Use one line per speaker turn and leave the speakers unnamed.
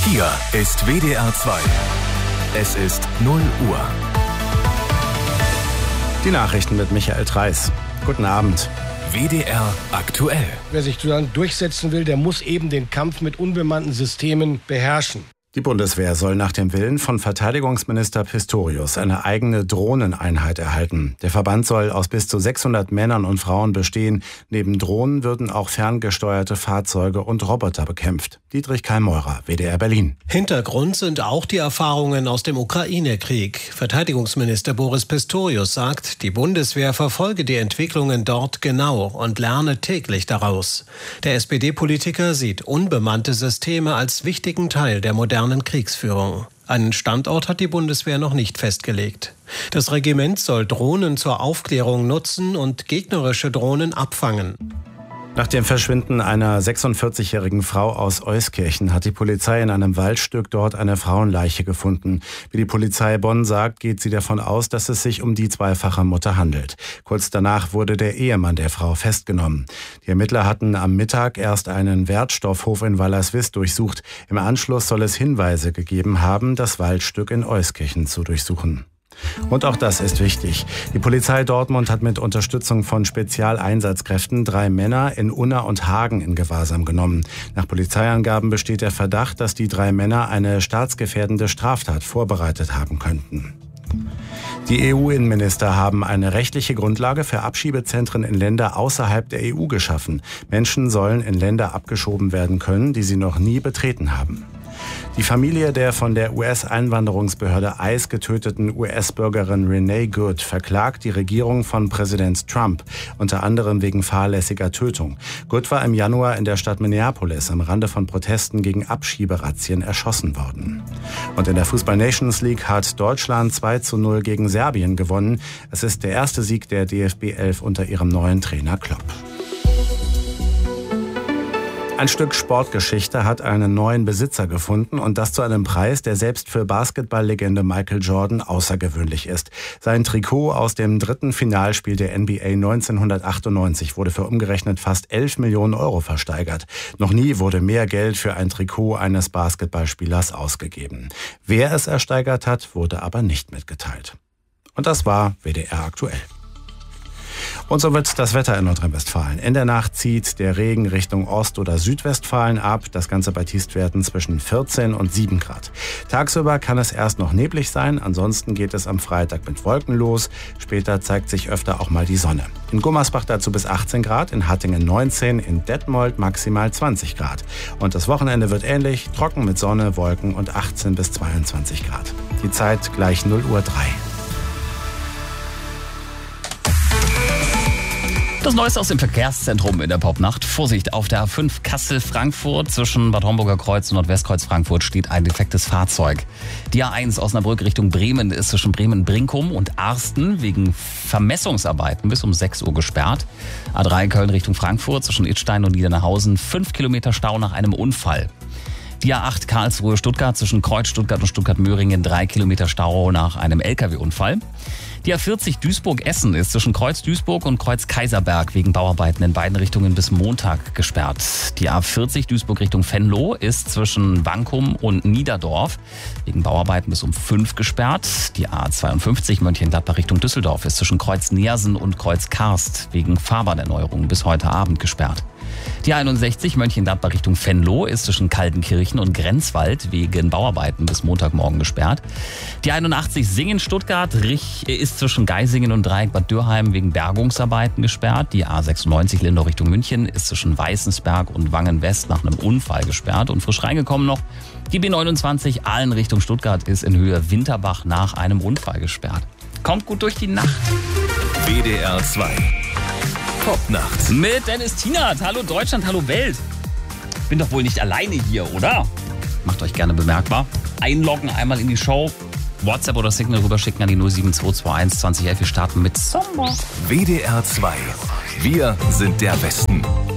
Hier ist WDR 2. Es ist 0 Uhr.
Die Nachrichten mit Michael Treiß. Guten Abend.
WDR aktuell.
Wer sich dann durchsetzen will, der muss eben den Kampf mit unbemannten Systemen beherrschen.
Die Bundeswehr soll nach dem Willen von Verteidigungsminister Pistorius eine eigene Drohneneinheit erhalten. Der Verband soll aus bis zu 600 Männern und Frauen bestehen. Neben Drohnen würden auch ferngesteuerte Fahrzeuge und Roboter bekämpft. Dietrich Keimeurer, WDR Berlin.
Hintergrund sind auch die Erfahrungen aus dem Ukraine-Krieg. Verteidigungsminister Boris Pistorius sagt, die Bundeswehr verfolge die Entwicklungen dort genau und lerne täglich daraus. Der SPD-Politiker sieht unbemannte Systeme als wichtigen Teil der modernen Kriegsführung. Einen Standort hat die Bundeswehr noch nicht festgelegt. Das Regiment soll Drohnen zur Aufklärung nutzen und gegnerische Drohnen abfangen.
Nach dem Verschwinden einer 46-jährigen Frau aus Euskirchen hat die Polizei in einem Waldstück dort eine Frauenleiche gefunden. Wie die Polizei Bonn sagt, geht sie davon aus, dass es sich um die zweifache Mutter handelt. Kurz danach wurde der Ehemann der Frau festgenommen. Die Ermittler hatten am Mittag erst einen Wertstoffhof in Wallerswist durchsucht. Im Anschluss soll es Hinweise gegeben haben, das Waldstück in Euskirchen zu durchsuchen. Und auch das ist wichtig. Die Polizei Dortmund hat mit Unterstützung von Spezialeinsatzkräften 3 Männer in Unna und Hagen in Gewahrsam genommen. Nach Polizeiangaben besteht der Verdacht, dass die 3 Männer eine staatsgefährdende Straftat vorbereitet haben könnten. Die EU-Innenminister haben eine rechtliche Grundlage für Abschiebezentren in Länder außerhalb der EU geschaffen. Menschen sollen in Länder abgeschoben werden können, die sie noch nie betreten haben. Die Familie der von der US-Einwanderungsbehörde ICE getöteten US-Bürgerin Renee Good verklagt die Regierung von Präsident Trump, unter anderem wegen fahrlässiger Tötung. Good war im Januar in der Stadt Minneapolis am Rande von Protesten gegen Abschieberazzien erschossen worden. Und in der Fußball-Nations League hat Deutschland 2:0 gegen Serbien gewonnen. Es ist der erste Sieg der DFB 11 unter ihrem neuen Trainer Klopp. Ein Stück Sportgeschichte hat einen neuen Besitzer gefunden und das zu einem Preis, der selbst für Basketballlegende Michael Jordan außergewöhnlich ist. Sein Trikot aus dem 3. Finalspiel der NBA 1998 wurde für umgerechnet fast 11 Millionen Euro versteigert. Noch nie wurde mehr Geld für ein Trikot eines Basketballspielers ausgegeben. Wer es ersteigert hat, wurde aber nicht mitgeteilt. Und das war WDR aktuell. Und so wird das Wetter in Nordrhein-Westfalen. In der Nacht zieht der Regen Richtung Ost- oder Südwestfalen ab. Das Ganze bei Tiefstwerten zwischen 14 und 7 Grad. Tagsüber kann es erst noch neblig sein. Ansonsten geht es am Freitag mit Wolken los. Später zeigt sich öfter auch mal die Sonne. In Gummersbach dazu bis 18 Grad, in Hattingen 19, in Detmold maximal 20 Grad. Und das Wochenende wird ähnlich, trocken mit Sonne, Wolken und 18 bis 22 Grad. Die Zeit gleich 0:03 Uhr.
Das Neueste aus dem Verkehrszentrum in der Popnacht. Vorsicht, auf der A5 Kassel-Frankfurt zwischen Bad Homburger Kreuz und Nordwestkreuz Frankfurt steht ein defektes Fahrzeug. Die A1 Osnabrück Richtung Bremen ist zwischen Bremen-Brinkum und Arsten wegen Vermessungsarbeiten bis um 6 Uhr gesperrt. A3 Köln Richtung Frankfurt zwischen Idstein und Niedernhausen 5 Kilometer Stau nach einem Unfall. Die A8 Karlsruhe-Stuttgart zwischen Kreuz Stuttgart und Stuttgart-Möhringen 3 Kilometer Stau nach einem LKW-Unfall. Die A40 Duisburg-Essen ist zwischen Kreuz Duisburg und Kreuz Kaiserberg wegen Bauarbeiten in beiden Richtungen bis Montag gesperrt. Die A40 Duisburg Richtung Venlo ist zwischen Wankum und Niederdorf wegen Bauarbeiten bis um 5 gesperrt. Die A52 Mönchengladbach Richtung Düsseldorf ist zwischen Kreuz Neersen und Kreuz Karst wegen Fahrbahnerneuerung bis heute Abend gesperrt. Die 61 Mönchengladbach Richtung Venlo ist zwischen Kaltenkirchen und Grenzwald wegen Bauarbeiten bis Montagmorgen gesperrt. Die 81 Singen-Stuttgart ist zwischen Geisingen und Dreieck Bad Dürheim wegen Bergungsarbeiten gesperrt. Die A96 Lindau Richtung München ist zwischen Weißensberg und Wangen-West nach einem Unfall gesperrt. Und frisch reingekommen noch, die B29 Aalen Richtung Stuttgart ist in Höhe Winterbach nach einem Unfall gesperrt. Kommt gut durch die Nacht.
WDR 2. Popnacht.
Mit Dennis Tienert. Hallo Deutschland, hallo Welt. Bin doch wohl nicht alleine hier, oder? Macht euch gerne bemerkbar. Einloggen einmal in die Show. WhatsApp oder Signal rüberschicken an die 07221 2011. Wir starten mit Sommer.
WDR 2. Wir sind der Westen.